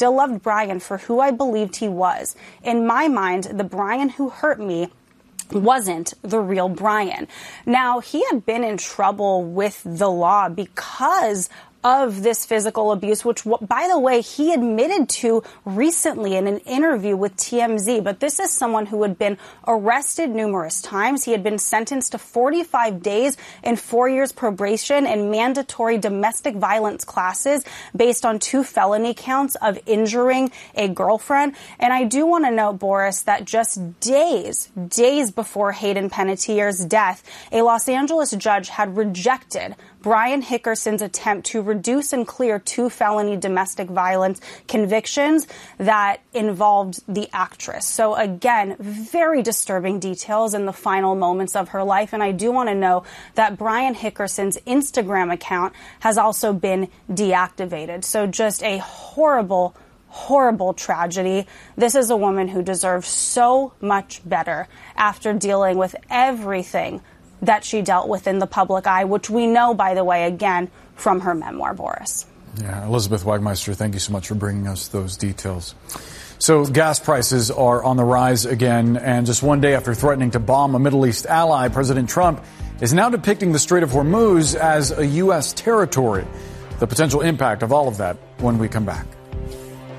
still loved Brian for who I believed he was. In my mind, the Brian who hurt me wasn't the real Brian. Now, he had been in trouble with the law because of this physical abuse, which, by the way, he admitted to recently in an interview with TMZ. But this is someone who had been arrested numerous times. He had been sentenced to 45 days and 4 years probation and mandatory domestic violence classes based on 2 felony counts of injuring a girlfriend. And I do want to note, Boris, that just days before Hayden Panettiere's death, a Los Angeles judge had rejected Brian Hickerson's attempt to reduce and clear 2 felony domestic violence convictions that involved the actress. So again, very disturbing details in the final moments of her life. And I do want to know that Brian Hickerson's Instagram account has also been deactivated. So just a horrible tragedy. This is a woman who deserves so much better after dealing with everything that she dealt with in the public eye, which we know, by the way, again, from her memoir, Boris. Yeah, Elizabeth Wagmeister, thank you so much for bringing us those details. So gas prices are on the rise again, and just one day after threatening to bomb a Middle East ally, President Trump is now depicting the Strait of Hormuz as a U.S. territory. The potential impact of all of that when we come back.